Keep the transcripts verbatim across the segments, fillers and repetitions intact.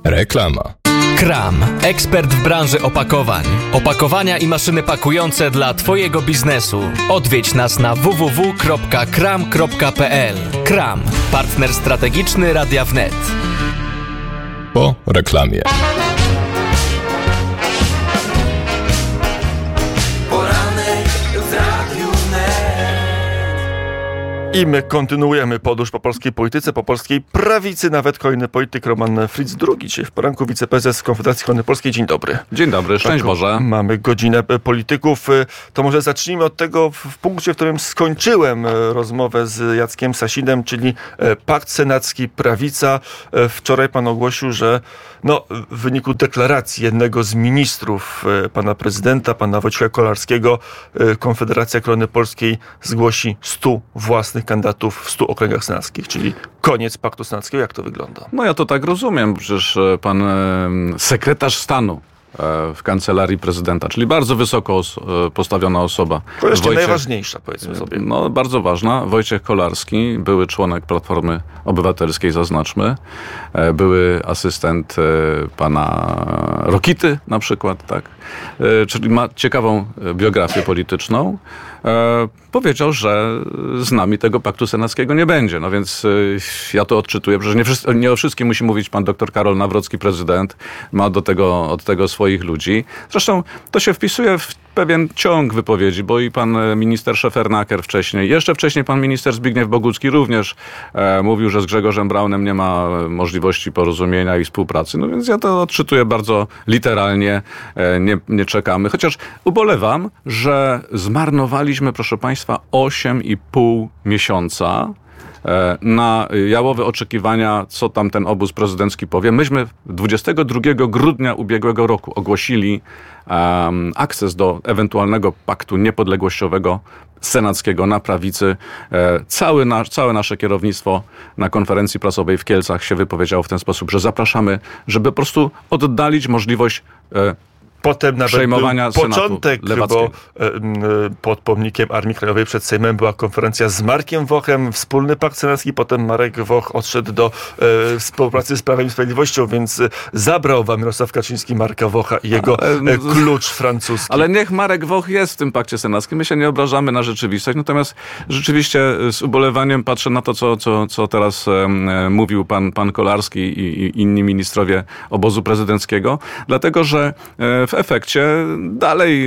Reklama. Kram. Ekspert w branży opakowań. Opakowania i maszyny pakujące dla Twojego biznesu. Odwiedź nas na w w w kropka kram kropka p l. Kram. Partner strategiczny Radia Wnet. Po reklamie. I my kontynuujemy podróż po polskiej polityce, po polskiej prawicy. Nawet kolejny polityk, Roman Fritz drugi, dzisiaj w poranku wiceprezes Konfederacji Korony Polskiej. Dzień dobry. Dzień dobry, szczęść Boże. Mamy godzinę polityków. To może zacznijmy od tego w punkcie, w którym skończyłem rozmowę z Jackiem Sasinem, czyli Pakt Senacki, prawica. Wczoraj pan ogłosił, że no, w wyniku deklaracji jednego z ministrów pana prezydenta, pana Wojciecha Kolarskiego, Konfederacja Korony Polskiej zgłosi stu własnych kandydatów w stu okręgach senackich, czyli koniec Paktu Senackiego. Jak to wygląda? No ja to tak rozumiem, przecież pan sekretarz stanu w kancelarii prezydenta, czyli bardzo wysoko postawiona osoba. To jeszcze Wojciech, najważniejsza, powiedzmy sobie. No bardzo ważna. Wojciech Kolarski, były członek Platformy Obywatelskiej, zaznaczmy. Były asystent pana Rokity na przykład, tak? Czyli ma ciekawą biografię polityczną. Powiedział, że z nami tego Paktu Senackiego nie będzie. No więc ja to odczytuję. Przecież nie, wszyscy, nie o wszystkim musi mówić pan doktor Karol Nawrocki, prezydent. Ma do tego, od tego swoich ludzi. Zresztą to się wpisuje w pewien ciąg wypowiedzi, bo i pan minister Szefernaker wcześniej, jeszcze wcześniej pan minister Zbigniew Bogucki również e, mówił, że z Grzegorzem Braunem nie ma możliwości porozumienia i współpracy. No więc ja to odczytuję bardzo literalnie. E, nie, nie czekamy. Chociaż ubolewam, że zmarnowaliśmy, proszę państwa, osiem i pół miesiąca na jałowe oczekiwania, co tam ten obóz prezydencki powie. Myśmy dwudziestego drugiego grudnia ubiegłego roku ogłosili um, akces do ewentualnego paktu niepodległościowego senackiego na prawicy. E, cały nasz, całe nasze kierownictwo na konferencji prasowej w Kielcach się wypowiedziało w ten sposób, że zapraszamy, żeby po prostu oddalić możliwość e, Potem nawet przejmowania był początek, Senatu bo pod pomnikiem Armii Krajowej przed Sejmem była konferencja z Markiem Wochem, wspólny Pakt Senacki, potem Marek Woch odszedł do e, współpracy z Prawem i Sprawiedliwością, więc zabrał wam Jarosław Kaczyński Marka Wocha i jego ale, klucz francuski. Ale niech Marek Woch jest w tym Pakcie Senackim. My się nie obrażamy na rzeczywistość, natomiast rzeczywiście z ubolewaniem patrzę na to, co, co, co teraz e, mówił pan, pan Kolarski i, i inni ministrowie obozu prezydenckiego, dlatego, że e, w efekcie dalej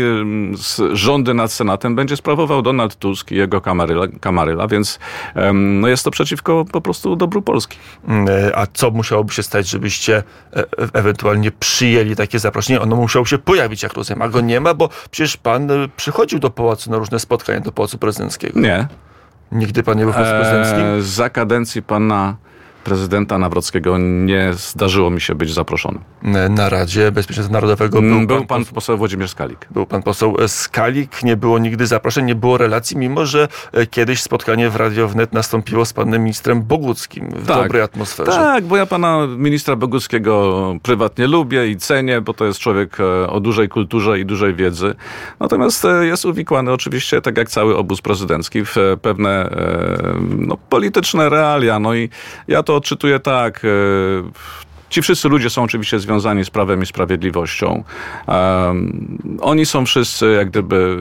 rządy nad Senatem będzie sprawował Donald Tusk i jego kamaryla, kamaryla więc no jest to przeciwko po prostu dobru Polski. A co musiałoby się stać, żebyście e- ewentualnie przyjęli takie zaproszenie? Ono musiało się pojawić, jak rozumiem, a go nie ma, bo przecież pan przychodził do pałacu na różne spotkania, do pałacu prezydenckiego. Nie. Nigdy pan nie był w pałacu prezydenckim? Eee, za kadencji pana prezydenta Nawrockiego nie zdarzyło mi się być zaproszony. Na Radzie Bezpieczeństwa Narodowego był, był pan, pan poseł, poseł Włodzimierz Skalik. Był pan poseł Skalik, nie było nigdy zaproszeń, nie było relacji, mimo że kiedyś spotkanie w Radio Wnet nastąpiło z panem ministrem Boguckim w tak, dobrej atmosferze. Tak, bo ja pana ministra Boguckiego prywatnie lubię i cenię, bo to jest człowiek o dużej kulturze i dużej wiedzy. Natomiast jest uwikłany oczywiście, tak jak cały obóz prezydencki, w pewne no, polityczne realia. No i ja to odczytuję tak. Ci wszyscy ludzie są oczywiście związani z Prawem i Sprawiedliwością. Um, oni są wszyscy jak gdyby,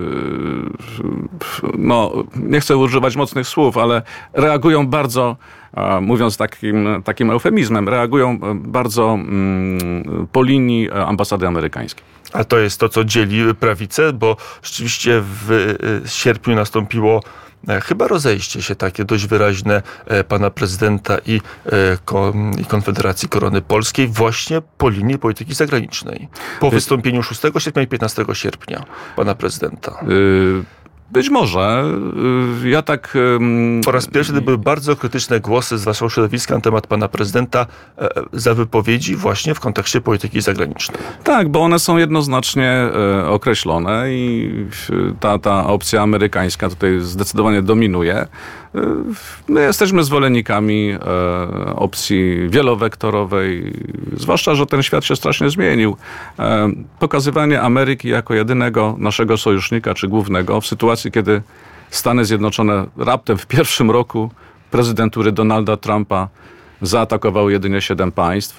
no nie chcę używać mocnych słów, ale reagują bardzo, um, mówiąc takim, takim eufemizmem, reagują bardzo um, po linii ambasady amerykańskiej. A to jest to, co dzieli prawicę, bo rzeczywiście w sierpniu nastąpiło chyba rozejście się takie dość wyraźne pana prezydenta i, i Konfederacji Korony Polskiej właśnie po linii polityki zagranicznej. Po wystąpieniu szóstego sierpnia i piętnastego sierpnia pana prezydenta. Y- Być może. Ja tak... Po raz pierwszy były bardzo krytyczne głosy z waszego środowiska na temat pana prezydenta za wypowiedzi właśnie w kontekście polityki zagranicznej. Tak, bo one są jednoznacznie określone i ta, ta opcja amerykańska tutaj zdecydowanie dominuje. My jesteśmy zwolennikami opcji wielowektorowej, zwłaszcza, że ten świat się strasznie zmienił. Pokazywanie Ameryki jako jedynego naszego sojusznika, czy głównego, w sytuacji, kiedy Stany Zjednoczone raptem w pierwszym roku prezydentury Donalda Trumpa zaatakowały jedynie siedem państw,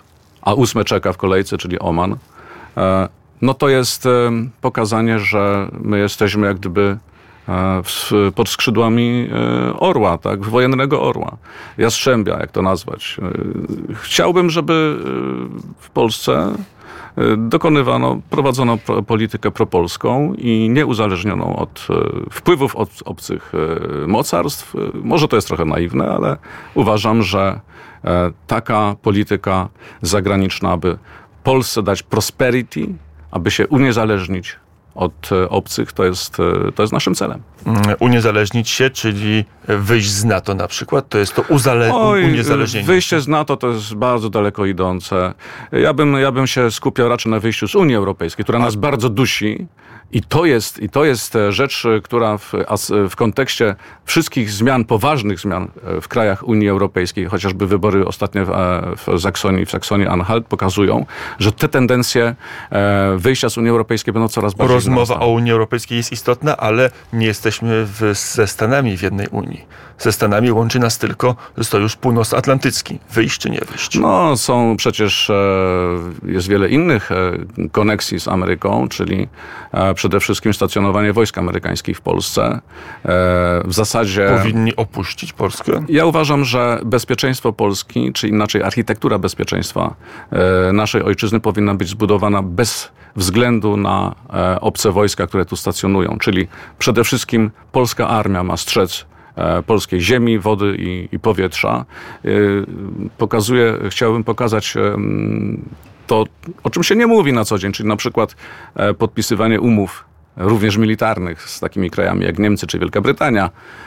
a ósme czeka w kolejce, czyli Oman, no to jest pokazanie, że my jesteśmy jak gdyby pod skrzydłami orła, tak, wojennego orła, jastrzębia, jak to nazwać. Chciałbym, żeby w Polsce dokonywano, prowadzono politykę propolską i nieuzależnioną od wpływów od obcych mocarstw. Może to jest trochę naiwne, ale uważam, że taka polityka zagraniczna, aby Polsce dać prosperity, aby się uniezależnić od obcych, to jest, to jest naszym celem. Uniezależnić się, czyli wyjść z NATO na przykład, to jest to uzale- Oj, uniezależnienie. Wyjście z NATO to jest bardzo daleko idące. Ja bym, ja bym się skupiał raczej na wyjściu z Unii Europejskiej, która nas bardzo dusi. I to jest, i to jest rzecz, która w, w kontekście wszystkich zmian, poważnych zmian w krajach Unii Europejskiej, chociażby wybory ostatnie w, w Saksonii, w Saksonii-Anhalt pokazują, że te tendencje wyjścia z Unii Europejskiej będą coraz bardziej Rozmowa wzrastały. o Unii Europejskiej jest istotna, ale nie jesteśmy w, ze Stanami w jednej Unii. Ze Stanami łączy nas tylko Sojusz Północnoatlantycki. Wyjść czy nie wyjść? No, są przecież, jest wiele innych koneksji z Ameryką, czyli przede wszystkim stacjonowanie wojsk amerykańskich w Polsce. W zasadzie... Powinni opuścić Polskę? Ja uważam, że bezpieczeństwo Polski, czy inaczej architektura bezpieczeństwa naszej ojczyzny powinna być zbudowana bez względu na obce wojska, które tu stacjonują. Czyli przede wszystkim polska armia ma strzec polskiej ziemi, wody i, i powietrza. Pokazuję, chciałbym pokazać to, o czym się nie mówi na co dzień, czyli na przykład podpisywanie umów również militarnych z takimi krajami jak Niemcy czy Wielka Brytania,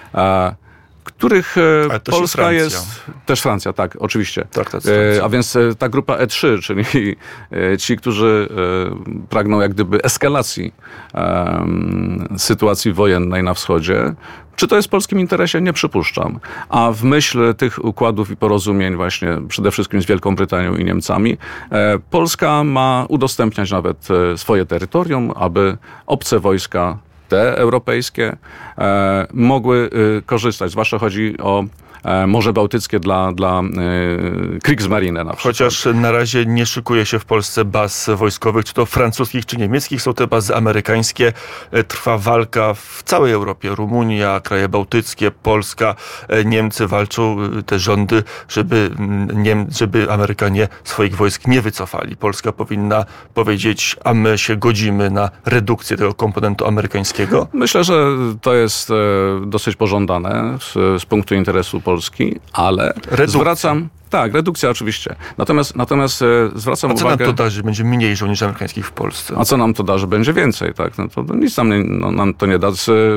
których Polska jest... Też Francja, tak, oczywiście. Tak, tak, e, a więc ta grupa E trzy, czyli ci, którzy pragną jak gdyby eskalacji e, sytuacji wojennej na wschodzie. Czy to jest w polskim interesie? Nie przypuszczam. A w myśl tych układów i porozumień właśnie przede wszystkim z Wielką Brytanią i Niemcami, e, Polska ma udostępniać nawet swoje terytorium, aby obce wojska te europejskie e, mogły e, korzystać. Zwłaszcza chodzi o e, Morze Bałtyckie dla, dla e, Kriegsmarine na przykład. Chociaż na razie nie szykuje się w Polsce baz wojskowych, czy to francuskich, czy niemieckich. Są te bazy amerykańskie. E, trwa walka w całej Europie. Rumunia, kraje bałtyckie, Polska. E, Niemcy walczą, e, te rządy, żeby, Niem, żeby Amerykanie swoich wojsk nie wycofali. Polska powinna powiedzieć, a my się godzimy na redukcję tego komponentu amerykańskiego. Myślę, że to jest dosyć pożądane z, z punktu interesu Polski, ale redukcja. zwracam... Tak, redukcja oczywiście. Natomiast, natomiast zwracam uwagę... A co uwagę... nam to da, że będzie mniej żołnierzy amerykańskich w Polsce? A co nam to da, że będzie więcej, tak? No to nic nam, nie, no, nam to nie da.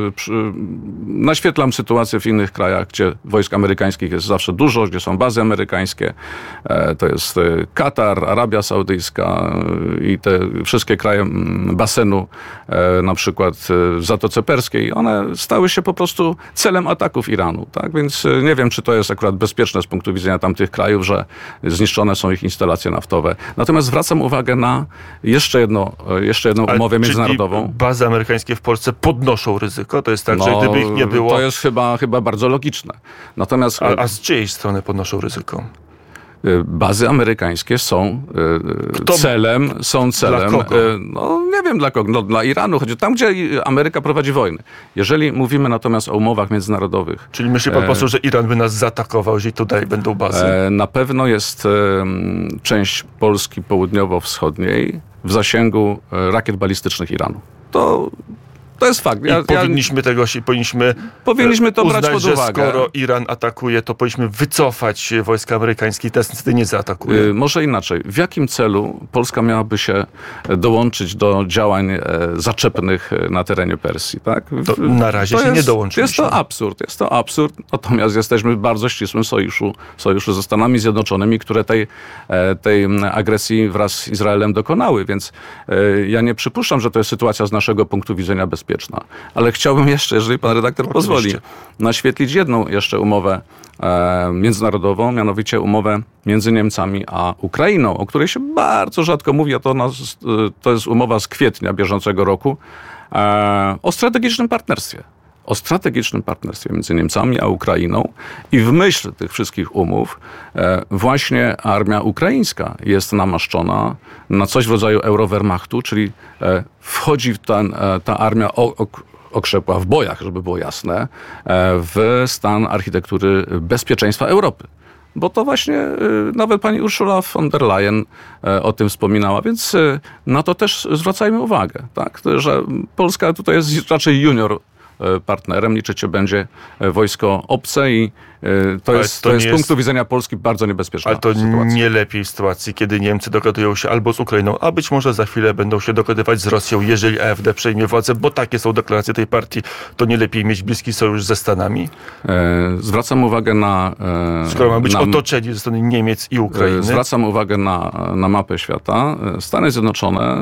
Naświetlam sytuację w innych krajach, gdzie wojsk amerykańskich jest zawsze dużo, gdzie są bazy amerykańskie. To jest Katar, Arabia Saudyjska i te wszystkie kraje basenu, na przykład w Zatoce Perskiej, one stały się po prostu celem ataków Iranu, tak? Więc nie wiem, czy to jest akurat bezpieczne z punktu widzenia tamtych krajów, że zniszczone są ich instalacje naftowe. Natomiast zwracam uwagę na jeszcze, jedno, jeszcze jedną umowę Ale międzynarodową. Bazy amerykańskie w Polsce podnoszą ryzyko? To jest tak, no, że gdyby ich nie było... To jest chyba, chyba bardzo logiczne. Natomiast... A, a z czyjej strony podnoszą ryzyko? Bazy amerykańskie są Kto? celem, są celem, dla kogo? no nie wiem dla kogo, no, dla Iranu, chodzi tam, gdzie Ameryka prowadzi wojnę. Jeżeli mówimy natomiast o umowach międzynarodowych... Czyli myśli pan poseł, że Iran by nas zaatakował, jeżeli tutaj będą bazy? Na pewno jest część Polski południowo-wschodniej w zasięgu rakiet balistycznych Iranu. To... To jest fakt. Ja, I powinniśmy ja, tego się, powinniśmy, powinniśmy to uznać, brać pod że uwagę. Skoro Iran atakuje, to powinniśmy wycofać wojska amerykańskie i teraz niestety nie zaatakuje. Yy, może inaczej. W jakim celu Polska miałaby się dołączyć do działań e, zaczepnych na terenie Persji? Tak? To na razie to się jest, nie dołączyliśmy. Jest to absurd. Jest to absurd. Natomiast jesteśmy w bardzo ścisłym sojuszu, sojuszu ze Stanami Zjednoczonymi, które tej, tej agresji wraz z Izraelem dokonały. Więc e, ja nie przypuszczam, że to jest sytuacja z naszego punktu widzenia bezpieczna. Ale chciałbym jeszcze, jeżeli pan redaktor Oczywiście. pozwoli, naświetlić jedną jeszcze umowę e, międzynarodową, mianowicie umowę między Niemcami a Ukrainą, o której się bardzo rzadko mówi, a to, nas, to jest umowa z kwietnia bieżącego roku e, o strategicznym partnerstwie. o strategicznym partnerstwie między Niemcami a Ukrainą i w myśl tych wszystkich umów e, właśnie armia ukraińska jest namaszczona na coś w rodzaju Eurowehrmachtu, czyli e, wchodzi ten, e, ta armia o, o, okrzepła w bojach, żeby było jasne, e, w stan architektury bezpieczeństwa Europy. Bo to właśnie y, nawet pani Ursula von der Leyen y, o tym wspominała, więc y, na to też zwracajmy uwagę, tak? Że Polska tutaj jest raczej junior y, partnerem, liczycie będzie y, wojsko obce i y, to Ale jest, to to jest z nie punktu jest... widzenia Polski bardzo niebezpieczna Ale to sytuacja. nie lepiej w sytuacji, kiedy Niemcy dogadują się albo z Ukrainą, a być może za chwilę będą się dogadywać z Rosją, jeżeli A F D przejmie władzę, bo takie są deklaracje tej partii, to nie lepiej mieć bliski sojusz ze Stanami? E, zwracam uwagę na... E, Skoro ma być na, otoczeni ze strony Niemiec i Ukrainy. Zwracam uwagę na, na mapę świata. Stany Zjednoczone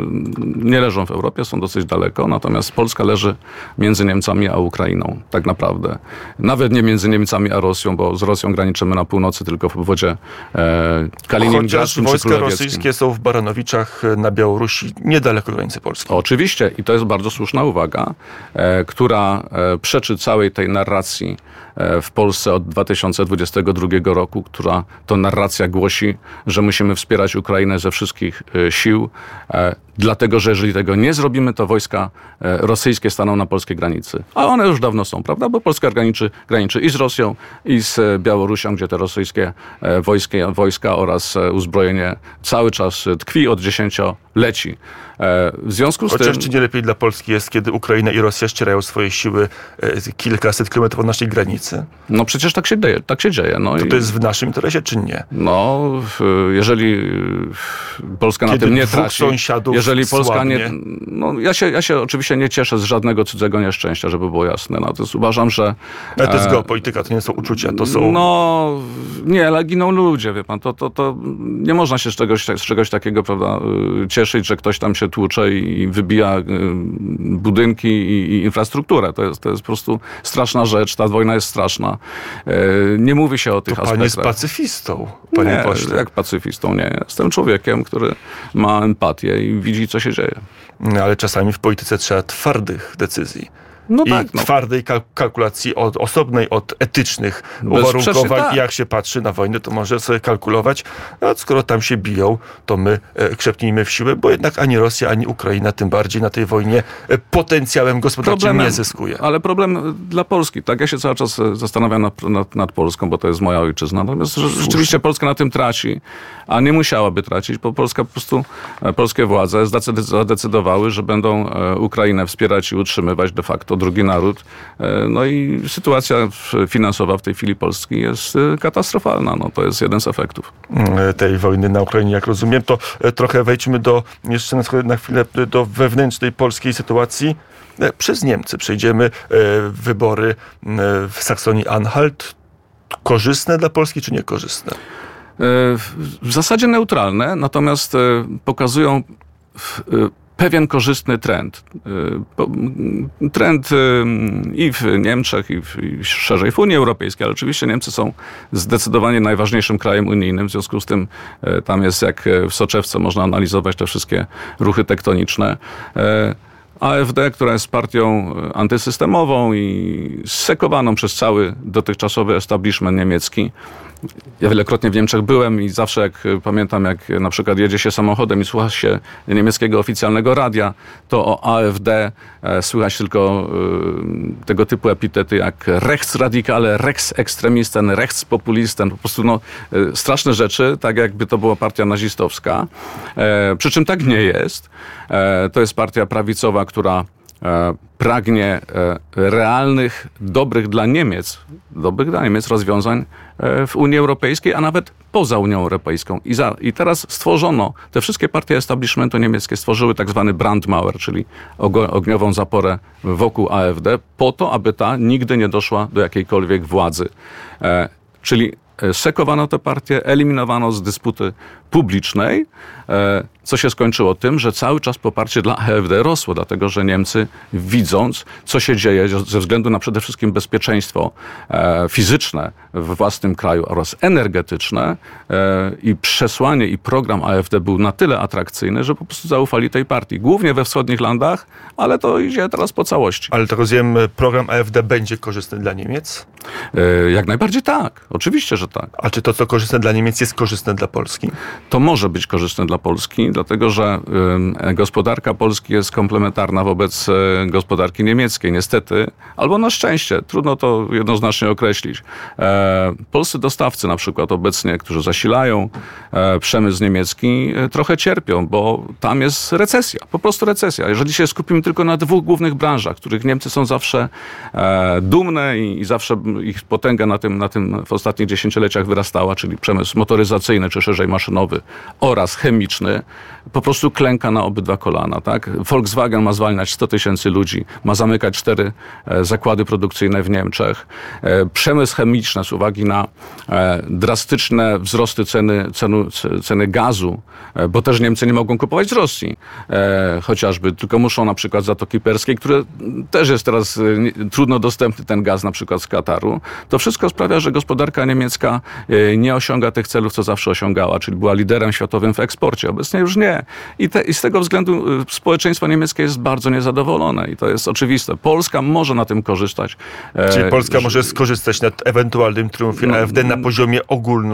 nie leżą w Europie, są dosyć daleko, natomiast Polska leży między Niemcami a Ukrainą, tak naprawdę. Nawet nie między Niemcami a Rosją, bo z Rosją graniczymy na północy, tylko w obwodzie e, kaliningradzkim czy wojska królewieckim. rosyjskie są w Baranowiczach na Białorusi, niedaleko granicy Polski. Oczywiście i to jest bardzo słuszna uwaga, e, która e, przeczy całej tej narracji e, w Polsce od dwa tysiące dwudziestego drugiego roku, która to narracja głosi, że musimy wspierać Ukrainę ze wszystkich e, sił, e, dlatego że jeżeli tego nie zrobimy, to wojska e, rosyjskie staną na polskiej granicy. A one już dawno są, prawda? Bo Polska graniczy, graniczy i z Rosją, i z e, Białorusią, gdzie te rosyjskie e, wojska, wojska oraz e, uzbrojenie cały czas tkwi od dziesięcioleci. E, w związku z Chociaż tym... czy nie lepiej dla Polski jest, kiedy Ukraina i Rosja ścierają swoje siły e, kilkaset kilometrów od naszej granicy? No przecież tak się dzieje. Tak się dzieje. No To i, to jest w naszym interesie, czy nie? no, w- jeżeli Polska na Kiedy tym nie dwóch traci, sąsiadów jeżeli Polska słabnie. nie... No, ja, się, ja się oczywiście nie cieszę z żadnego cudzego nieszczęścia, żeby było jasne. Natomiast uważam, że... Ale to jest e, geopolityka, to nie są uczucia, to są... No, nie, ale giną ludzie, wie pan. To, to, to nie można się z czegoś, z czegoś takiego, prawda, y, cieszyć, że ktoś tam się tłucze i wybija y, budynki i, i infrastrukturę. To jest, to jest po prostu straszna rzecz. Ta wojna jest straszna. Y, nie mówi się o tych To pan aspektach. jest pacyfistą, panie nie, pośle. jak pacyfistą nie. Jestem człowiekiem, który ma empatię i widzi, co się dzieje. Ale czasami w polityce trzeba twardych decyzji. No I tak, no. twardej kalk- kalkulacji od, osobnej od etycznych Bezsprzecznie uwarunkowań. tak. I jak się patrzy na wojnę, to może sobie kalkulować, a skoro tam się biją, to my e, krzepnijmy w siłę, bo jednak ani Rosja, ani Ukraina, tym bardziej na tej wojnie e, potencjałem gospodarczym nie zyskuje. Ale problem dla Polski, tak? Ja się cały czas zastanawiam nad, nad, nad Polską, bo to jest moja ojczyzna. Natomiast że rzeczywiście Polska na tym traci, a nie musiałaby tracić, bo Polska po prostu, e, polskie władze zdecyd- zadecydowały, że będą e, Ukrainę wspierać i utrzymywać de facto drugi naród. E, no i sytuacja w- finansowa w tej chwili Polski jest e, katastrofalna. No, to jest jeden z efektów. e, tej wojny na Ukrainie, jak rozumiem, to e, trochę wejdźmy do, jeszcze na chwilę- na chwilę e, do wewnętrznej polskiej sytuacji. E, Przez Niemcy przejdziemy e, wybory e, w Saksonii-Anhalt. Korzystne dla Polski, czy niekorzystne? E, w- w zasadzie neutralne, natomiast e, pokazują w- e, pewien korzystny trend. E, po- m, Trend e, i w Niemczech, i, w, i szerzej w Unii Europejskiej, ale oczywiście Niemcy są zdecydowanie najważniejszym krajem unijnym, w związku z tym e, tam jest jak w soczewce, można analizować te wszystkie ruchy tektoniczne. E, A F D, która jest partią antysystemową i zsekowaną przez cały dotychczasowy establishment niemiecki. Ja wielokrotnie w Niemczech byłem i zawsze jak pamiętam, jak na przykład jedzie się samochodem i słucha się niemieckiego oficjalnego radia, to o A F D e, słychać tylko e, tego typu epitety jak rechtsradikale, rechtsextremisten, rechtspopulisten, po prostu no, e, straszne rzeczy, tak jakby to była partia nazistowska. E, przy czym tak nie jest. E, to jest partia prawicowa, która e, pragnie e, realnych, dobrych dla Niemiec, dobrych dla Niemiec rozwiązań e, w Unii Europejskiej, a nawet poza Unią Europejską. I, za, I teraz stworzono, te wszystkie partie establishmentu niemieckie stworzyły tak zwany Brandmauer, czyli ogo, ogniową zaporę wokół A F D, po to, aby ta nigdy nie doszła do jakiejkolwiek władzy. E, czyli sekowano tę partię, eliminowano z dysputy publicznej. E, co się skończyło tym, że cały czas poparcie dla A F D rosło, dlatego że Niemcy, widząc, co się dzieje ze względu na przede wszystkim bezpieczeństwo e, fizyczne w własnym kraju oraz energetyczne e, i przesłanie i program A F D był na tyle atrakcyjny, że po prostu zaufali tej partii. Głównie we wschodnich landach, ale to idzie teraz po całości. Ale to rozumiem, program A F D będzie korzystny dla Niemiec? E, jak najbardziej tak. Oczywiście, że tak. A czy to, co korzystne dla Niemiec, jest korzystne dla Polski? To może być korzystne dla Polski, dlatego że y, gospodarka Polski jest komplementarna wobec y, gospodarki niemieckiej. Niestety, albo na szczęście, trudno to jednoznacznie określić. E, polscy dostawcy na przykład obecnie, którzy zasilają e, przemysł niemiecki, e, trochę cierpią, bo tam jest recesja, po prostu recesja. Jeżeli się skupimy tylko na dwóch głównych branżach, których Niemcy są zawsze e, dumne i, i zawsze ich potęga na tym, na tym w ostatnich dziesięcioleciach wyrastała, czyli przemysł motoryzacyjny, czy szerzej maszynowy oraz chemiczny, po prostu klęka na obydwa kolana. Tak? Volkswagen ma zwalniać sto tysięcy ludzi, ma zamykać cztery e, zakłady produkcyjne w Niemczech. E, przemysł chemiczny z uwagi na e, drastyczne wzrosty ceny, cenu, ceny gazu, e, bo też Niemcy nie mogą kupować z Rosji e, chociażby, tylko muszą na przykład z Zatoki Perskiej, które też jest teraz e, nie, trudno dostępny ten gaz na przykład z Kataru. To wszystko sprawia, że gospodarka niemiecka e, nie osiąga tych celów, co zawsze osiągała, czyli była liderem światowym w eksporcie. Obecnie już nie. I, te, i z tego względu społeczeństwo niemieckie jest bardzo niezadowolone i to jest oczywiste. Polska może na tym korzystać. Czyli Polska e, może skorzystać na ewentualnym triumfie no, A F D na poziomie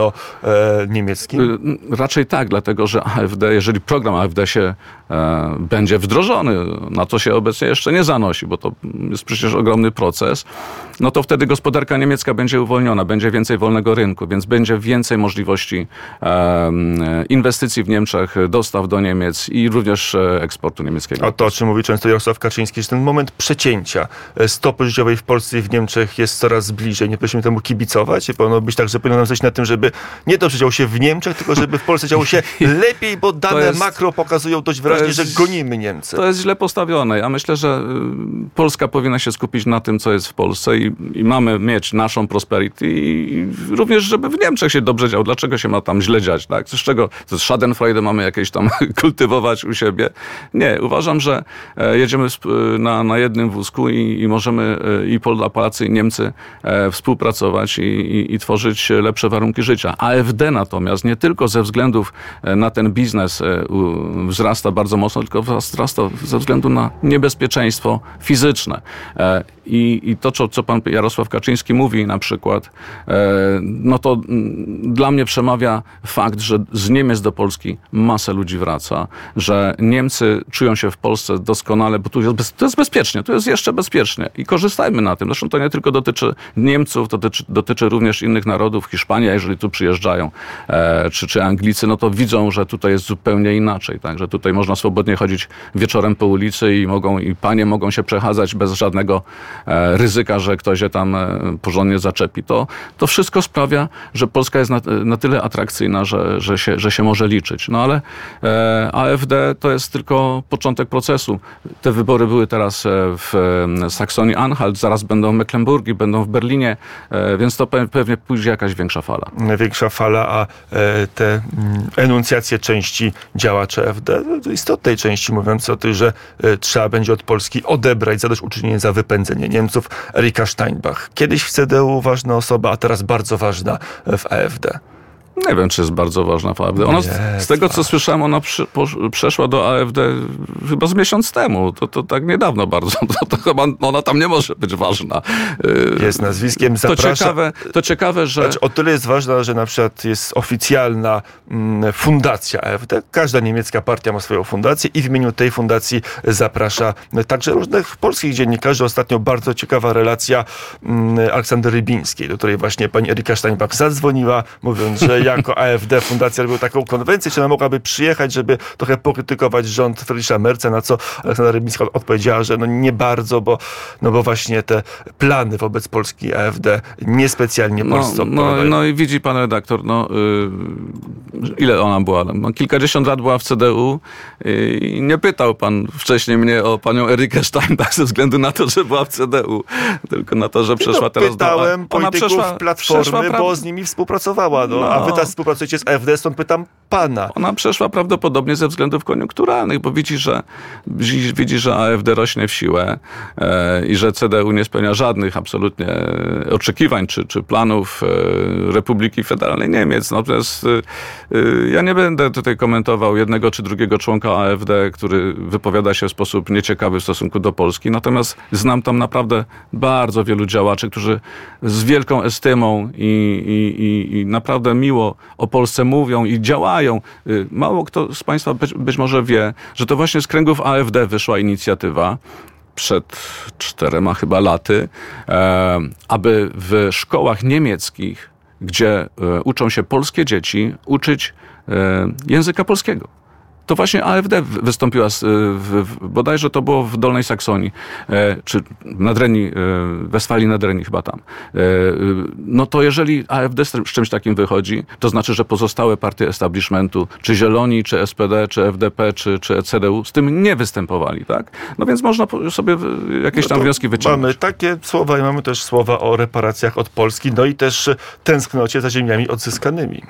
ogólno-niemieckim? E, raczej tak, dlatego że A F D, jeżeli program A F D się e, będzie wdrożony, na to się obecnie jeszcze nie zanosi, bo to jest przecież ogromny proces, no to wtedy gospodarka niemiecka będzie uwolniona, będzie więcej wolnego rynku, więc będzie więcej możliwości e, inwestycji w Niemczech, dostaw do Niemiec i również eksportu niemieckiego. A to, o czym mówi często Jarosław Kaczyński, że ten moment przecięcia stopy życiowej w Polsce i w Niemczech jest coraz bliżej. Nie powinniśmy temu kibicować i powinno być tak, że powinno nam coś na tym, żeby nie to, że działo się w Niemczech, tylko żeby w Polsce działo się lepiej, bo dane jest, makro pokazują dość wyraźnie, jest, że gonimy Niemcy. To jest źle postawione. Ja myślę, że Polska powinna się skupić na tym, co jest w Polsce i, i mamy mieć naszą prosperity i również, żeby w Niemczech się dobrze działo. Dlaczego się ma tam źle dziać? Tak? Z czego? To jest Schadenfreude mamy jakieś tam kultywować u siebie. Nie, uważam, że jedziemy na, na jednym wózku i, i możemy i Polacy, i Niemcy współpracować i, i, i tworzyć lepsze warunki życia. A F D natomiast nie tylko ze względów na ten biznes wzrasta bardzo mocno, tylko wzrasta ze względu na niebezpieczeństwo fizyczne. I, i to, co, co pan Jarosław Kaczyński mówi na przykład, no to dla mnie przemawia fakt, że z Niemiec do Polski masę ludzi wraca, że Niemcy czują się w Polsce doskonale, bo tu jest, bez, to jest bezpiecznie, tu jest jeszcze bezpiecznie i korzystajmy na tym. Zresztą to nie tylko dotyczy Niemców, to dotyczy, dotyczy również innych narodów. Hiszpania, jeżeli tu przyjeżdżają, e, czy, czy Anglicy, no to widzą, że tutaj jest zupełnie inaczej, tak? Że tutaj można swobodnie chodzić wieczorem po ulicy i mogą, i panie mogą się przechadzać bez żadnego e, ryzyka, że ktoś się tam e, porządnie zaczepi. To, to wszystko sprawia, że Polska jest na, na tyle atrakcyjna, że, że, się, że się może liczyć. No ale e, A F D to jest tylko początek procesu. Te wybory były teraz w Saksonii-Anhalt, zaraz będą w Mecklenburgii, będą w Berlinie, więc to pewnie pójdzie jakaś większa fala. Większa fala, a te enuncjacje części działaczy A F D, istotnej części mówiąc o tym, że trzeba będzie od Polski odebrać zadośćuczynienie za wypędzenie Niemców, Erika Steinbach. Kiedyś w C D U ważna osoba, a teraz bardzo ważna w A F D. Nie wiem, czy jest bardzo ważna w A F D. Ona, Jest z tego, co ważna. słyszałem, ona przy, po, przeszła do A F D chyba z miesiąc temu. To, to tak niedawno bardzo. To, to chyba ona tam nie może być ważna. Jest nazwiskiem, zaprasza. To ciekawe, to ciekawe że... Znaczy, o tyle jest ważna, że na przykład jest oficjalna mm, fundacja A F D. Każda niemiecka partia ma swoją fundację i w imieniu tej fundacji zaprasza także różnych polskich dziennikarzy. Ostatnio bardzo ciekawa relacja mm, Aleksandry Rybińskiej, do której właśnie pani Erika Steinbach zadzwoniła, mówiąc, że jako A F D fundacja robiła taką konwencję, czy ona mogłaby przyjechać, żeby trochę pokrytykować rząd Friedricha Merza, na co Aleksandra Rybińska odpowiedziała, że no nie bardzo, bo, no bo właśnie te plany wobec Polski A F D niespecjalnie Polsce no, no, no i widzi pan redaktor, no yy, ile ona była? No, kilkadziesiąt lat była w C D U i nie pytał pan wcześniej mnie o panią Erikę Steinbach ze względu na to, że była w C D U, tylko na to, że przeszła no, teraz pytałem do... Ona polityków przeszła, Platformy, przeszła, bo z nimi współpracowała, no, no, a wy wy teraz współpracujecie z A F D, stąd pytam pana. Ona przeszła prawdopodobnie ze względów koniunkturalnych, bo widzi, że, widzi, że A F D rośnie w siłę e, i że C D U nie spełnia żadnych absolutnie oczekiwań czy, czy planów e, Republiki Federalnej Niemiec. Natomiast e, ja nie będę tutaj komentował jednego czy drugiego członka A F D, który wypowiada się w sposób nieciekawy w stosunku do Polski. Natomiast znam tam naprawdę bardzo wielu działaczy, którzy z wielką estymą i, i, i, i naprawdę miło o Polsce mówią i działają. Mało kto z Państwa być, być może wie, że to właśnie z kręgów A F D wyszła inicjatywa przed czterema chyba laty, e, aby w szkołach niemieckich, gdzie e, uczą się polskie dzieci, uczyć e, języka polskiego. To właśnie A F D wystąpiła, z, w, w, bodajże to było w Dolnej Saksonii, e, czy Nadrenii, e, Westfalii Nadrenii chyba tam. E, no to jeżeli A F D z, z czymś takim wychodzi, to znaczy, że pozostałe partie establishmentu, czy Zieloni, czy S P D, czy F D P, czy, czy C D U z tym nie występowali, tak? No więc można sobie jakieś tam no wnioski wyciągnąć. Mamy takie słowa i mamy też słowa o reparacjach od Polski, no i też tęsknocie za ziemiami odzyskanymi.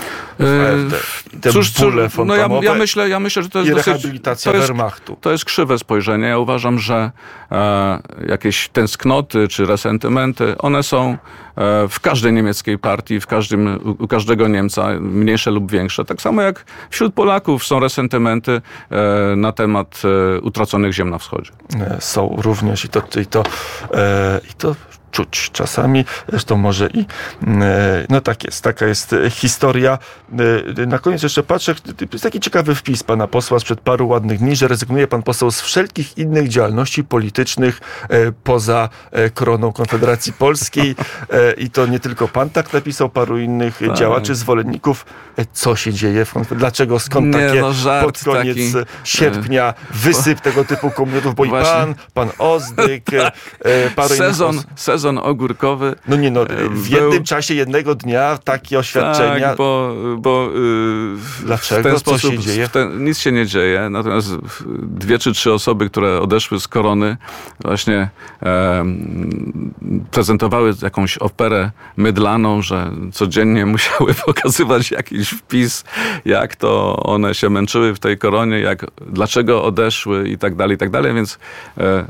E, Te cóż, bóle no ja, ja myślę, ja myślę, że to jest i dosyć, rehabilitacja to jest, Wehrmachtu. To jest krzywe spojrzenie. Ja uważam, że e, jakieś tęsknoty czy resentymenty, one są e, w każdej niemieckiej partii, w każdym, u, u każdego Niemca, mniejsze lub większe. Tak samo jak wśród Polaków są resentymenty e, na temat e, utraconych ziem na wschodzie. E, są również i to, i to, e, i to czuć czasami, zresztą może i no tak jest, taka jest historia. Na koniec jeszcze patrzę, jest taki ciekawy wpis pana posła sprzed paru ładnych dni, że rezygnuje pan poseł z wszelkich innych działalności politycznych poza koroną Konfederacji Polskiej i to nie tylko pan tak napisał, paru innych tak. działaczy, zwolenników. Co się dzieje w Konfederacji? Dlaczego, skąd nie, takie no, żart pod koniec taki, sierpnia wysyp tego typu komunikatów, bo Właśnie. i pan, pan Ozdyk, paru sezon, innych osób. Sezon ogórkowy. No nie no, w był... jednym czasie jednego dnia takie oświadczenia. Tak, bo, bo yy, Dlaczego? w ten Co sposób się dzieje? Ten, nic się nie dzieje, natomiast dwie czy trzy osoby, które odeszły z korony, właśnie e, prezentowały jakąś operę mydlaną, że codziennie musiały pokazywać jakiś wpis, jak to one się męczyły w tej koronie, jak, dlaczego odeszły i tak dalej, i tak dalej, więc e,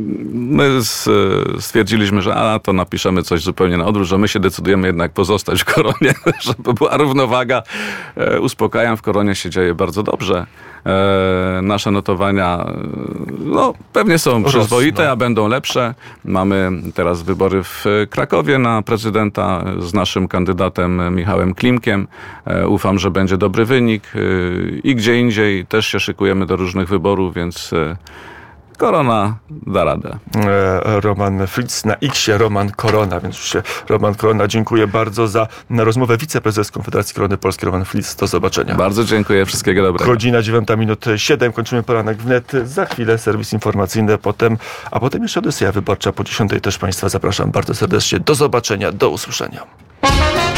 my z, stwierdziliśmy, że a, to napiszemy coś zupełnie na odwrót, że my się decydujemy jednak pozostać w koronie, żeby była równowaga. E, uspokajam, w koronie się dzieje bardzo dobrze. E, nasze notowania no, pewnie są przyzwoite, a będą lepsze. Mamy teraz wybory w Krakowie na prezydenta z naszym kandydatem Michałem Klimkiem. E, ufam, że będzie dobry wynik. E, I gdzie indziej też się szykujemy do różnych wyborów, więc e, korona da radę. Roman Fritz na X-ie, Roman Korona, więc już się Roman Korona, dziękuję bardzo za rozmowę. Wiceprezes Konfederacji Korony Polskiej, Roman Fritz, do zobaczenia. Bardzo dziękuję, wszystkiego dobrego. Godzina dziewiąta minut siedem, kończymy poranek wnet. Za chwilę serwis informacyjny, potem, a potem jeszcze Odyseja Wyborcza po dziesiątej też Państwa zapraszam bardzo serdecznie. Do zobaczenia, do usłyszenia.